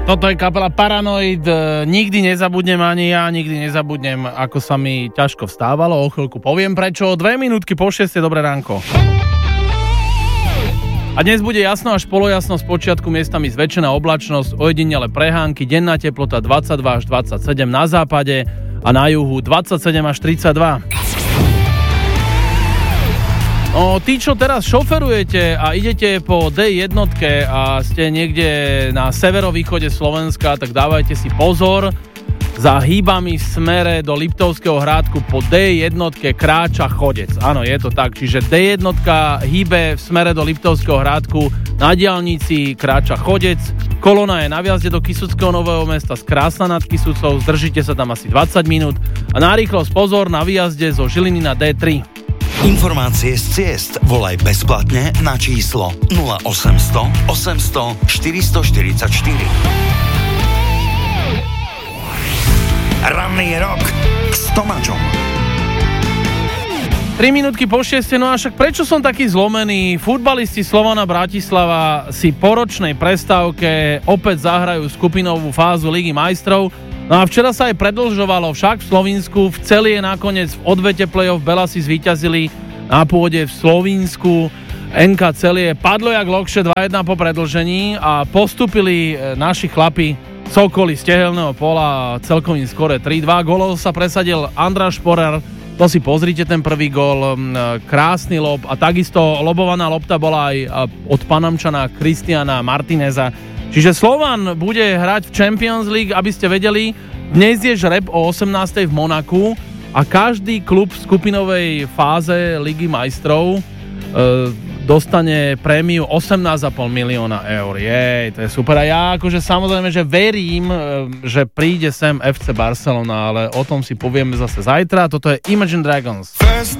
Toto je kapela Paranoid, nikdy nezabudnem ani ja, nikdy nezabudnem, ako sa mi ťažko vstávalo, o chvíľku poviem prečo, 2 minútky po 6, dobré ránko. A dnes bude jasno až polojasno, z počiatku miestami zväčšená oblačnosť, ojedinele prehánky, denná teplota 22 až 27 na západe a na juhu 27 až 32. No, tí, čo teraz šoferujete a idete po D1 a ste niekde na severovýchode Slovenska, tak dávajte si pozor. Za hýbami v smere do Liptovského Hrádku po D1 kráča chodec. Áno, je to tak. Čiže D1 hýbe v smere do Liptovského Hrádku, na diaľnici kráča chodec. Kolona je na vjazde do Kysuckého Nového Mesta z Krásna nad Kysucou. Zdržíte sa tam asi 20 minút. A na rýchlosť pozor na výjazde zo Žiliny na D3. Informácie z ciest volaj bezplatne na číslo 0800 800 444. Ranný rok s Tomáčom. 3 minútky po 6, no a však prečo som taký zlomený? Futbalisti Slovana Bratislava si po ročnej prestávke opäť zahrajú skupinovú fázu Ligy majstrov. No a včera sa aj predĺžovalo, však v Slovinsku v Celie nakoniec v odvete play-off Belasi zvíťazili na pôde v Slovinsku. NK Celie padlo jak lokše 2-1 po predĺžení a postupili naši chlapi Sokoli z Tehelného Pola celkovým skore 3-2. Golov sa presadil Andráš Šporer, to si pozrite ten prvý gól, krásny lob a takisto lobovaná lopta bola aj od Panamčana Kristiana Martineza. Čiže Slovan bude hrať v Champions League, aby ste vedeli, dnes je žreb o 18:00 v Monaku a každý klub v skupinovej fáze Ligy majstrov dostane prémiu 18,5 milióna eur. Jej, to je super. A ja akože samozrejme, že verím, že príde sem FC Barcelona, ale o tom si povieme zase zajtra. Toto je Imagine Dragons.